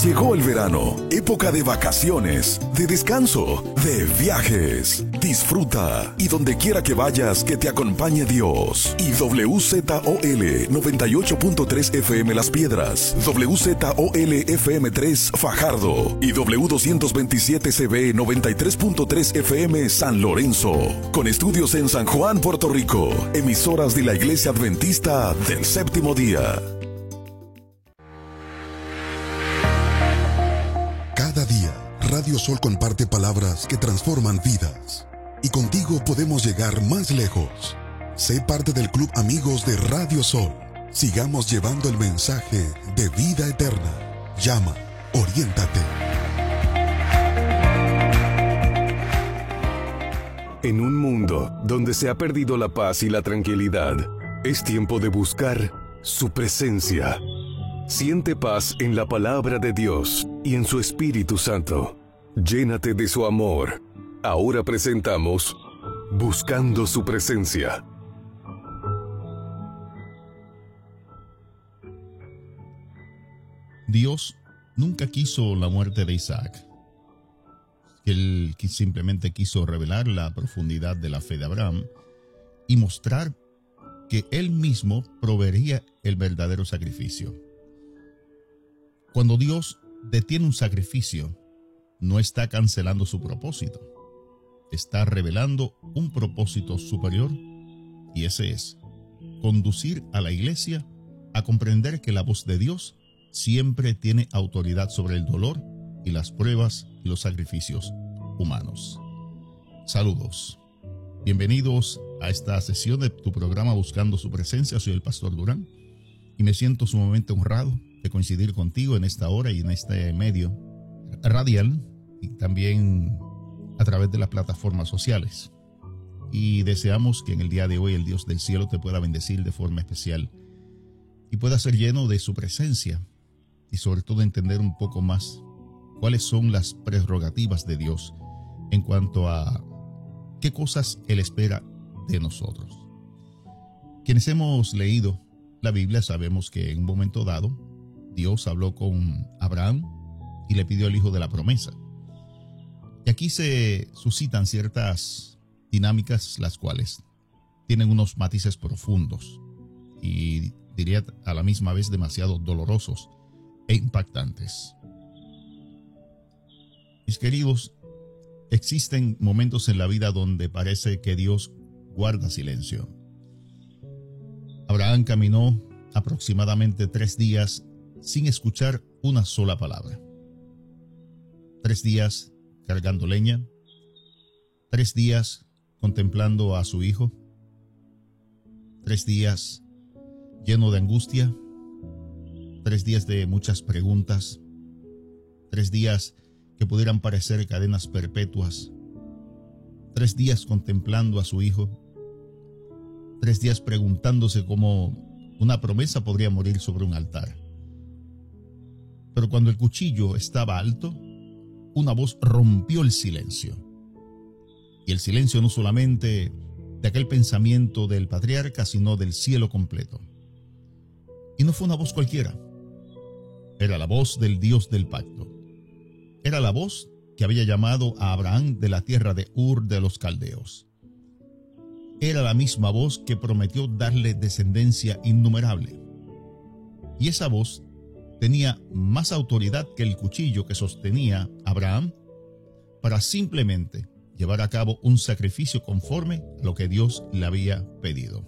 Llegó el verano, época de vacaciones, de descanso, de viajes. Disfruta y donde quiera que vayas, que te acompañe Dios. Y WZOL 98.3 FM Las Piedras, WZOL FM 3 Fajardo y W227CB 93.3 FM San Lorenzo. Con estudios en San Juan, Puerto Rico. Emisoras de la Iglesia Adventista del Séptimo Día. Cada día, Radio Sol comparte palabras que transforman vidas. Y contigo podemos llegar más lejos. Sé parte del Club Amigos de Radio Sol. Sigamos llevando el mensaje de vida eterna. Llama, oriéntate. En un mundo donde se ha perdido la paz y la tranquilidad, es tiempo de buscar su presencia. Siente paz en la palabra de Dios y en su Espíritu Santo. Llénate de su amor. Ahora presentamos Buscando su presencia. Dios nunca quiso la muerte de Isaac. Él simplemente quiso revelar la profundidad de la fe de Abraham y mostrar que él mismo proveería el verdadero sacrificio. Cuando Dios detiene un sacrificio, no está cancelando su propósito. Está revelando un propósito superior, y ese es conducir a la iglesia a comprender que la voz de Dios siempre tiene autoridad sobre el dolor y las pruebas y los sacrificios humanos. Saludos. Bienvenidos a esta sesión de tu programa Buscando su Presencia. Soy el Pastor Durán y me siento sumamente honrado de coincidir contigo en esta hora y en este medio radial y también a través de las plataformas sociales. Y deseamos que en el día de hoy el Dios del cielo te pueda bendecir de forma especial y pueda ser lleno de su presencia y sobre todo entender un poco más cuáles son las prerrogativas de Dios en cuanto a qué cosas Él espera de nosotros. Quienes hemos leído la Biblia sabemos que en un momento dado Dios habló con Abraham y le pidió el hijo de la promesa. Y aquí se suscitan ciertas dinámicas las cuales tienen unos matices profundos y diría a la misma vez demasiado dolorosos e impactantes. Mis queridos, existen momentos en la vida donde parece que Dios guarda silencio. Abraham caminó aproximadamente 3 días sin escuchar una sola palabra. 3 días cargando leña, 3 días contemplando a su hijo, 3 días lleno de angustia, 3 días de muchas preguntas, 3 días que pudieran parecer cadenas perpetuas, 3 días contemplando a su hijo, 3 días preguntándose cómo una promesa podría morir sobre un altar. Pero cuando el cuchillo estaba alto, una voz rompió el silencio. Y el silencio no solamente de aquel pensamiento del patriarca, sino del cielo completo. Y no fue una voz cualquiera. Era la voz del Dios del pacto. Era la voz que había llamado a Abraham de la tierra de Ur de los Caldeos. Era la misma voz que prometió darle descendencia innumerable. Y esa voz tenía más autoridad que el cuchillo que sostenía Abraham para simplemente llevar a cabo un sacrificio conforme a lo que Dios le había pedido.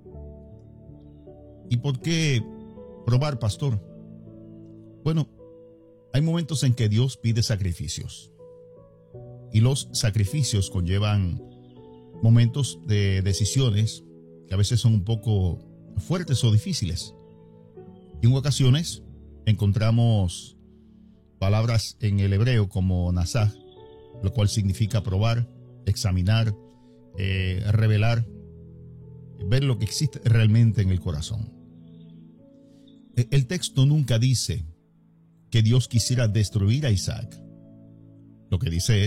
¿Y por qué probar, pastor? Bueno, hay momentos en que Dios pide sacrificios y los sacrificios conllevan momentos de decisiones que a veces son un poco fuertes o difíciles. Y en ocasiones encontramos palabras en el hebreo como nasaj, lo cual significa probar, examinar, revelar, ver lo que existe realmente en el corazón. El texto nunca dice que Dios quisiera destruir a Isaac. Lo que dice es